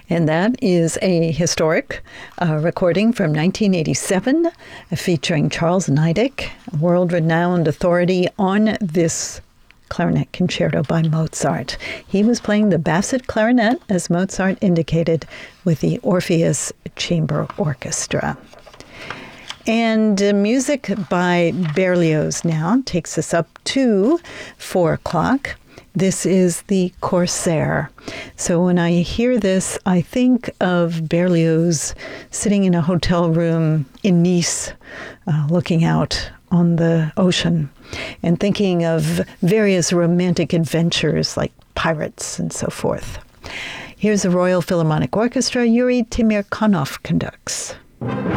And that is a historic recording from 1987 featuring Charles Niedek, a world-renowned authority on this clarinet concerto by Mozart. He was playing the basset clarinet, as Mozart indicated, with the Orpheus Chamber Orchestra. And music by Berlioz now takes us up to 4 o'clock. This is the Corsair. So when I hear this, I think of Berlioz sitting in a hotel room in Nice, looking out on the ocean and thinking of various romantic adventures like pirates and so forth. Here's the Royal Philharmonic Orchestra. Yuri Temirkanov conducts.